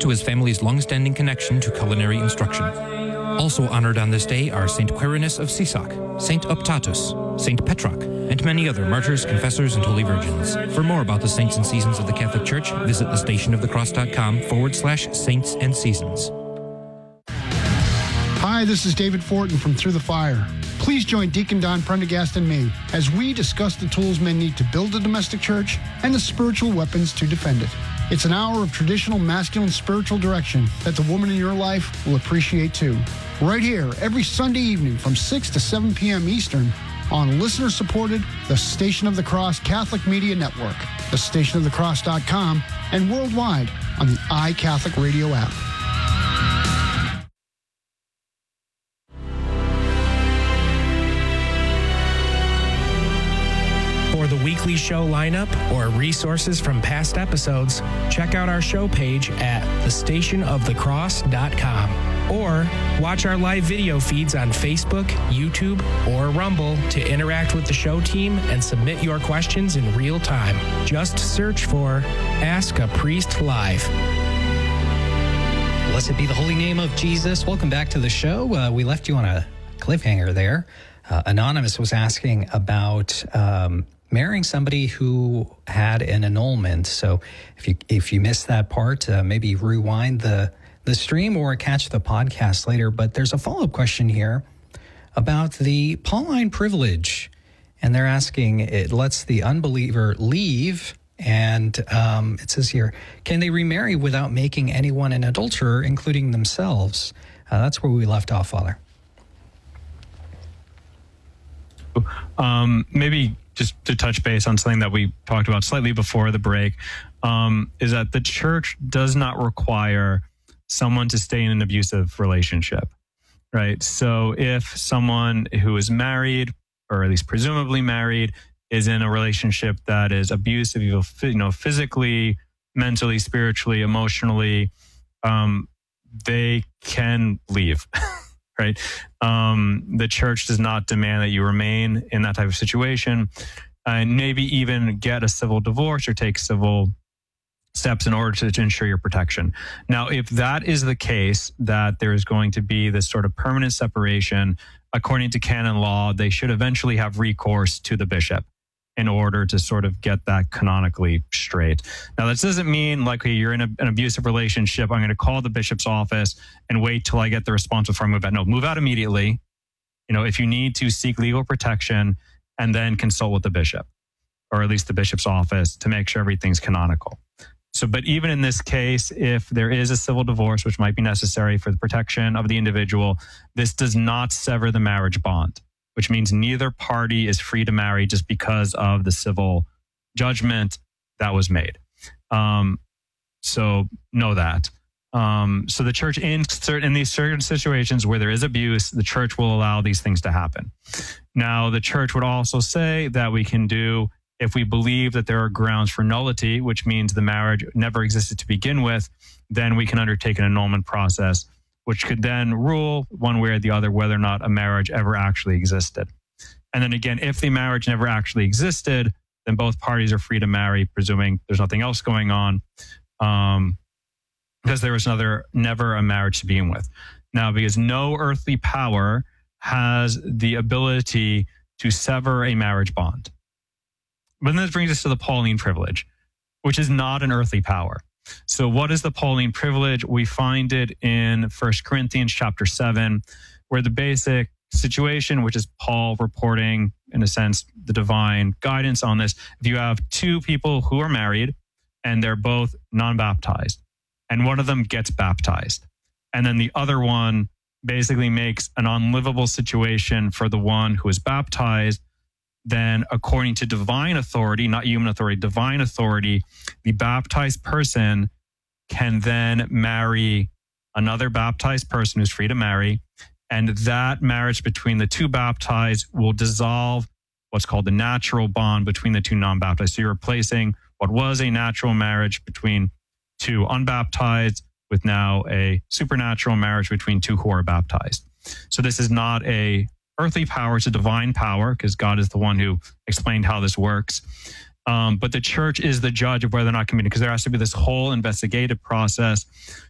to his family's long-standing connection to culinary instruction. Also honored on this day are Saint Quirinus of Sisak, Saint Optatus, Saint Petroc, and many other martyrs, confessors, and holy virgins. For more about the saints and seasons of the Catholic Church, visit thestationofthecross.com/saints and seasons. Hi, this is David Fortin from Through the Fire. Please join Deacon Don Prendergast and me as we discuss the tools men need to build a domestic church and the spiritual weapons to defend it. It's an hour of traditional masculine spiritual direction that the woman in your life will appreciate too. Right here, every Sunday evening from 6 to 7 p.m. Eastern on listener-supported The Station of the Cross Catholic Media Network, thestationofthecross.com, and worldwide on the iCatholic Radio app. For the weekly show lineup or resources from past episodes, check out our show page at thestationofthecross.com or watch our live video feeds on Facebook, YouTube, or Rumble to interact with the show team and submit your questions in real time. Just search for Ask a Priest Live. Blessed be the holy name of Jesus. Welcome back to the show. We left you on a cliffhanger there. Anonymous was asking about marrying somebody who had an annulment. So if you missed that part, maybe rewind the stream or catch the podcast later. But there's a follow-up question here about the Pauline privilege. And they're asking, it lets the unbeliever leave. And it says here, can they remarry without making anyone an adulterer, including themselves? That's where we left off, Father. Maybe just to touch base on something that we talked about slightly before the break, is that the church does not require someone to stay in an abusive relationship, right? So if someone who is married, or at least presumably married, is in a relationship that is abusive, physically, mentally, spiritually, emotionally, they can leave. Right? The church does not demand that you remain in that type of situation, and maybe even get a civil divorce or take civil steps in order to ensure your protection. Now, if that is the case, that there is going to be this sort of permanent separation, according to canon law, they should eventually have recourse to the bishop in order to sort of get that canonically straight. Now, this doesn't mean like, hey, you're in an abusive relationship, I'm going to call the bishop's office and wait till I get the response before I move out. No, move out immediately. If you need to, seek legal protection and then consult with the bishop, or at least the bishop's office, to make sure everything's canonical. So, but even in this case, if there is a civil divorce, which might be necessary for the protection of the individual, this does not sever the marriage bond, which means neither party is free to marry just because of the civil judgment that was made. So know that. So the church, in these certain situations where there is abuse, the church will allow these things to happen. Now, the church would also say that we can do, if we believe that there are grounds for nullity, which means the marriage never existed to begin with, then we can undertake an annulment process, which could then rule one way or the other whether or not a marriage ever actually existed. And then again, if the marriage never actually existed, then both parties are free to marry, presuming there's nothing else going on, because there was never a marriage to begin with. Now, because no earthly power has the ability to sever a marriage bond. But then this brings us to the Pauline privilege, which is not an earthly power. So what is the Pauline privilege? We find it in 1 Corinthians chapter 7, where the basic situation, which is Paul reporting, in a sense, the divine guidance on this. If you have two people who are married and they're both non-baptized, and one of them gets baptized, and then the other one basically makes an unlivable situation for the one who is baptized, then according to divine authority, not human authority, divine authority, the baptized person can then marry another baptized person who's free to marry. And that marriage between the two baptized will dissolve what's called the natural bond between the two non-baptized. So you're replacing what was a natural marriage between two unbaptized with now a supernatural marriage between two who are baptized. So this is not a earthly power, it's a divine power, because God is the one who explained how this works. But the church is the judge of whether or not committed, because there has to be this whole investigative process